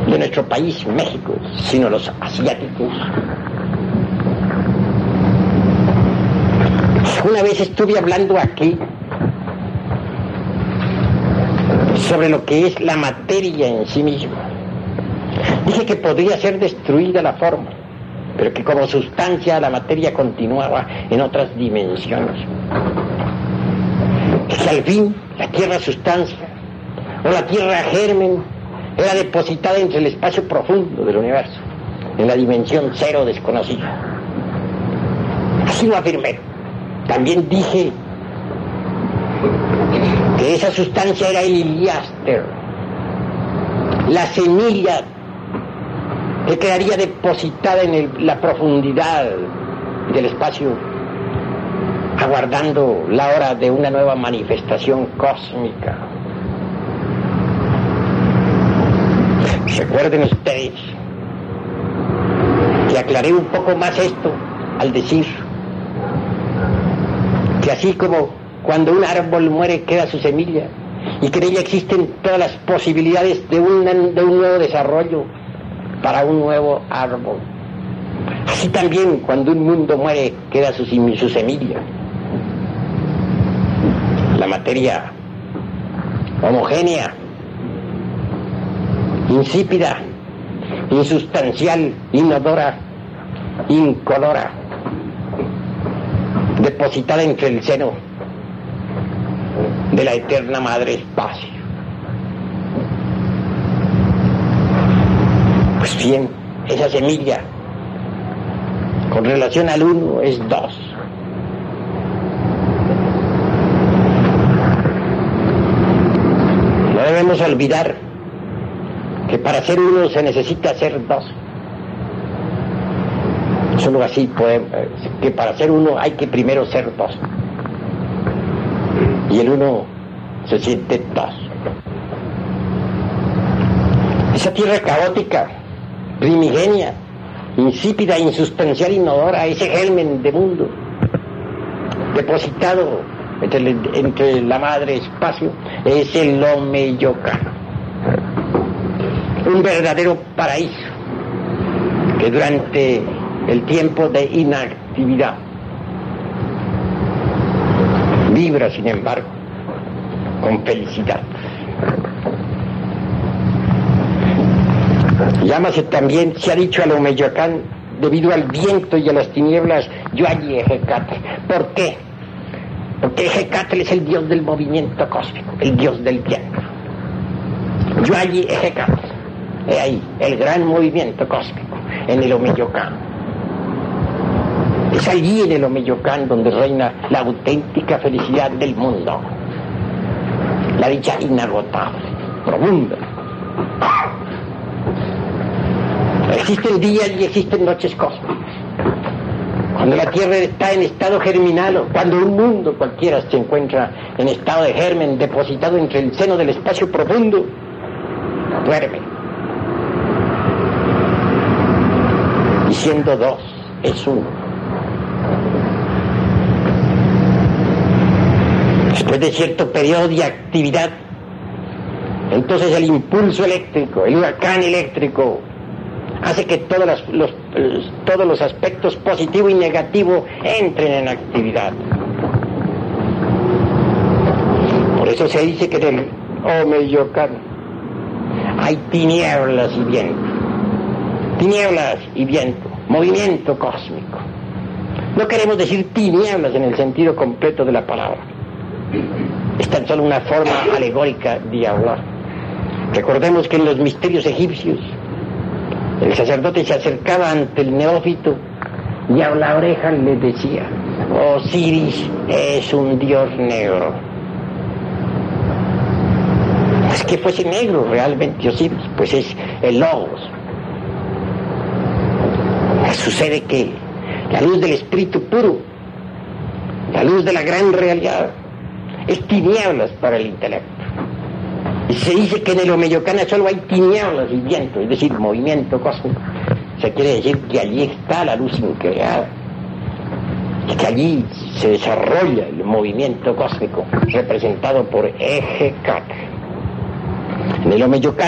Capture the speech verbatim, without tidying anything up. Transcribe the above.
de nuestro país, México, sino los asiáticos. Una vez estuve hablando aquí sobre lo que es la materia en sí misma. Dije que podría ser destruida la forma, pero que como sustancia la materia continuaba en otras dimensiones. Que al fin la tierra sustancia o la tierra germen era depositada entre el espacio profundo del universo, en la dimensión cero desconocida. Así lo afirmé. También dije que esa sustancia era el heliáster, la semilla que quedaría depositada en el, la profundidad del espacio, aguardando la hora de una nueva manifestación cósmica. Recuerden ustedes que aclaré un poco más esto al decir que así como cuando un árbol muere queda su semilla y que en ella existen todas las posibilidades de, una, de un nuevo desarrollo para un nuevo árbol, así también cuando un mundo muere queda su, su semilla. La materia homogénea, insípida, insustancial, inodora, incolora, depositada entre el seno de la eterna madre espacio. Pues bien, esa semilla con relación al uno es dos. No debemos olvidar que para ser uno se necesita ser dos. Solo así podemos, que para ser uno hay que primero ser dos. Y el uno se siente dos. Esa tierra caótica, primigenia, insípida, insustancial, inodora, ese germen de mundo, depositado entre, el, entre la madre espacio, es el Omeyocan. Un verdadero paraíso que durante el tiempo de inactividad vibra, sin embargo, con felicidad. Llámase también, se ha dicho al Omeyocan, debido al viento y a las tinieblas, Yuayi Ejecatl. ¿Por qué? Porque Ejecatl es el dios del movimiento cósmico, el dios del viento. Yuayi Ejecatl. He ahí el gran movimiento cósmico en el Omeyocan. Es allí en el Omeyocan donde reina la auténtica felicidad del mundo, la dicha inagotable, profunda. Existen días y existen noches cósmicas. Cuando la Tierra está en estado germinal, o cuando un mundo cualquiera se encuentra en estado de germen, depositado entre el seno del espacio profundo, duerme. Y siendo dos, es uno. Después de cierto periodo de actividad, entonces el impulso eléctrico, el huracán eléctrico, hace que todos los, los, todos los aspectos positivo y negativo entren en actividad. Por eso se dice que en el Omeyocan hay tinieblas y viento. Tinieblas y viento, movimiento cósmico. No queremos decir tinieblas en el sentido completo de la palabra. Es tan solo una forma alegórica de hablar. Recordemos que en los misterios egipcios el sacerdote se acercaba ante el neófito y a la oreja le decía: Osiris es un dios negro. No es que fuese negro realmente Osiris, pues es el Logos. Sucede que la luz del espíritu puro, la luz de la gran realidad, es tinieblas para el intelecto. Y se dice que en el Omeyocan solo hay tinieblas y viento, es decir, movimiento cósmico. Se quiere decir que allí está la luz increada, y que allí se desarrolla el movimiento cósmico representado por Ejecatl. En el Omeyocan